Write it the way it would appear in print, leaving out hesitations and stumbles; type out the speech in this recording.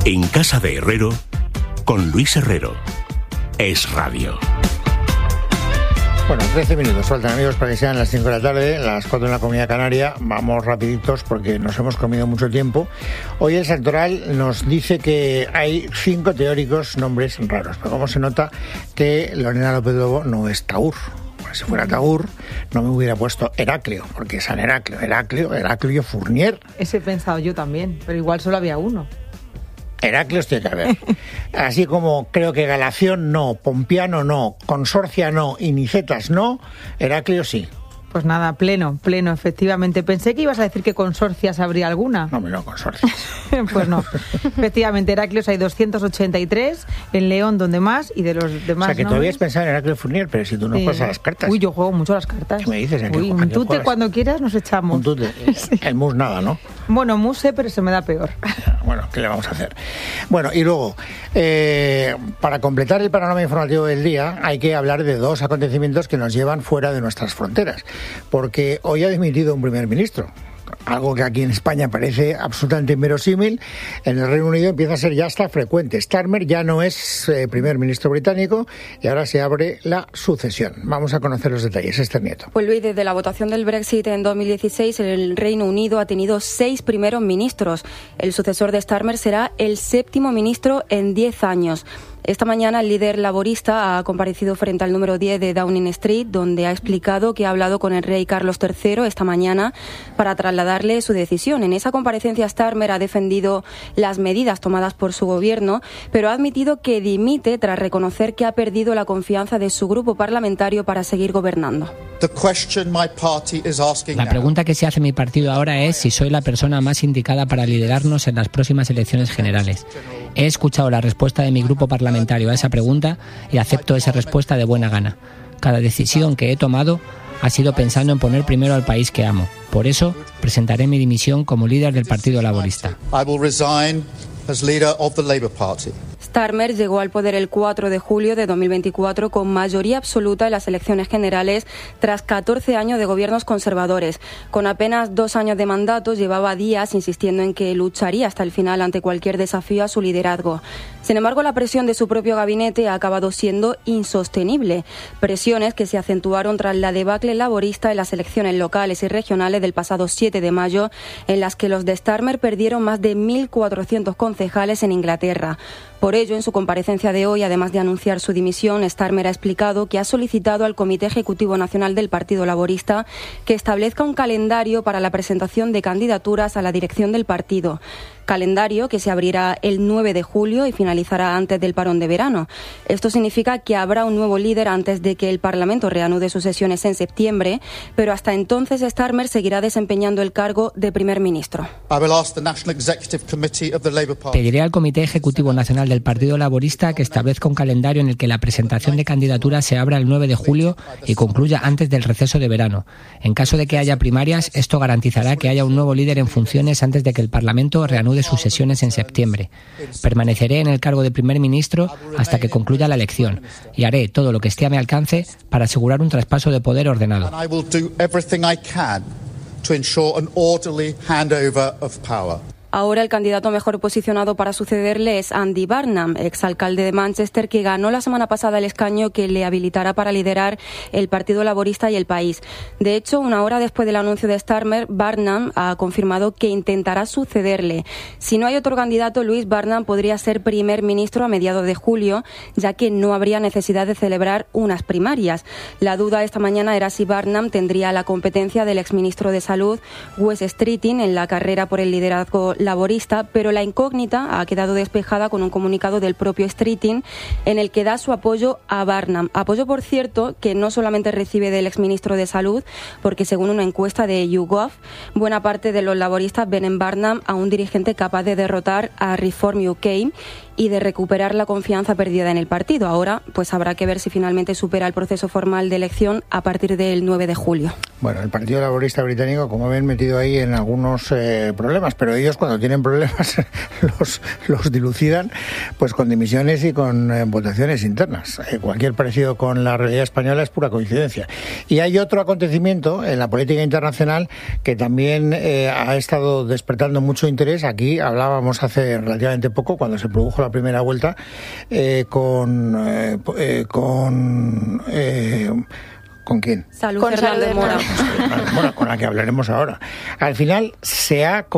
En Casa de Herrero, con Luis Herrero. Es Radio. Bueno, 13 minutos faltan, amigos, para que sean las 5 de la tarde, las 4 en la Comunidad Canaria. Vamos rapiditos porque nos hemos comido mucho tiempo. Hoy el Santoral nos dice que hay 5 teóricos nombres raros, pero como se nota que Lorena López Lobo no es Taur. Si fuera Taur, no me hubiera puesto Heraclio, porque es San Heraclio Fournier. Ese he pensado yo también, pero igual solo había uno. Heraclios tiene que haber. Así como creo que Galación no, Pompiano no, Consorcia no y Nicetas no, Heraclio sí. Pues nada, pleno, efectivamente. Pensé que ibas a decir que Consorcias habría alguna. No, Consorcias. Pues no. Efectivamente, Heraclios hay 283, en León donde más, y de los demás. O sea, que tú habías pensado en Heraclio Fournier, pero si tú no juegas a las cartas. Uy, yo juego mucho a las cartas. ¿Qué me dices? Uy, un tute juegas? Cuando quieras nos echamos. Un tute. Sí. El mus nada, ¿no? Bueno, mus sé, pero se me da peor. Bueno, ¿qué le vamos a hacer? Bueno, y luego, para completar el panorama informativo del día, hay que hablar de 2 acontecimientos que nos llevan fuera de nuestras fronteras. Porque hoy ha dimitido un primer ministro, algo que aquí en España parece absolutamente inverosímil. En el Reino Unido empieza a ser ya hasta frecuente. Starmer ya no es primer ministro británico y ahora se abre la sucesión. Vamos a conocer los detalles. Esther Nieto. Pues Luis, desde la votación del Brexit en 2016, el Reino Unido ha tenido 6 primeros ministros. El sucesor de Starmer será el 7º ministro en 10 años. Esta mañana el líder laborista ha comparecido frente al número 10 de Downing Street, donde ha explicado que ha hablado con el rey Carlos III esta mañana para trasladarle su decisión. En esa comparecencia Starmer ha defendido las medidas tomadas por su gobierno, pero ha admitido que dimite tras reconocer que ha perdido la confianza de su grupo parlamentario para seguir gobernando. La pregunta que se hace mi partido ahora es si soy la persona más indicada para liderarnos en las próximas elecciones generales. He escuchado la respuesta de mi grupo parlamentario a esa pregunta y acepto esa respuesta de buena gana. Cada decisión que he tomado ha sido pensando en poner primero al país que amo. Por eso, presentaré mi dimisión como líder del Partido Laborista. Starmer llegó al poder el 4 de julio de 2024 con mayoría absoluta en las elecciones generales tras 14 años de gobiernos conservadores. Con apenas 2 años de mandato, llevaba días insistiendo en que lucharía hasta el final ante cualquier desafío a su liderazgo. Sin embargo, la presión de su propio gabinete ha acabado siendo insostenible. Presiones que se acentuaron tras la debacle laborista en las elecciones locales y regionales del pasado 7 de mayo, en las que los de Starmer perdieron más de 1.400 concejales en Inglaterra. Por ello, en su comparecencia de hoy, además de anunciar su dimisión, Starmer ha explicado que ha solicitado al Comité Ejecutivo Nacional del Partido Laborista que establezca un calendario para la presentación de candidaturas a la dirección del partido. Calendario que se abrirá el 9 de julio y finalizará antes del parón de verano. Esto significa que habrá un nuevo líder antes de que el Parlamento reanude sus sesiones en septiembre, pero hasta entonces Starmer seguirá desempeñando el cargo de primer ministro. Pediré al Comité Ejecutivo Nacional del Partido Laborista que establezca un calendario en el que la presentación de candidaturas se abra el 9 de julio y concluya antes del receso de verano. En caso de que haya primarias, esto garantizará que haya un nuevo líder en funciones antes de que el Parlamento reanude sus sesiones en septiembre. Permaneceré en el cargo de primer ministro hasta que concluya la elección y haré todo lo que esté a mi alcance para asegurar un traspaso de poder ordenado. Ahora el candidato mejor posicionado para sucederle es Andy Burnham, exalcalde de Manchester, que ganó la semana pasada el escaño que le habilitará para liderar el Partido Laborista y el país. De hecho, una hora después del anuncio de Starmer, Burnham ha confirmado que intentará sucederle. Si no hay otro candidato, Luis, Burnham podría ser primer ministro a mediados de julio, ya que no habría necesidad de celebrar unas primarias. La duda esta mañana era si Burnham tendría la competencia del exministro de Salud, Wes Streeting, en la carrera por el liderazgo laborista, pero la incógnita ha quedado despejada con un comunicado del propio Streeting en el que da su apoyo a Burnham. Apoyo, por cierto, que no solamente recibe del exministro de Salud, porque según una encuesta de YouGov, buena parte de los laboristas ven en Burnham a un dirigente capaz de derrotar a Reform UK y de recuperar la confianza perdida en el partido. Ahora pues habrá que ver si finalmente supera el proceso formal de elección a partir del 9 de julio. Bueno, el Partido Laborista Británico, como ven, metido ahí en algunos problemas, pero ellos cuando tienen problemas los dilucidan pues con dimisiones y con votaciones internas. Cualquier parecido con la realidad española es pura coincidencia. Y hay otro acontecimiento en la política internacional que también ha estado despertando mucho interés. Aquí hablábamos hace relativamente poco, cuando se produjo la primera vuelta, ¿con quién? Salud Fernández Mora. Con la que hablaremos ahora. Al final se ha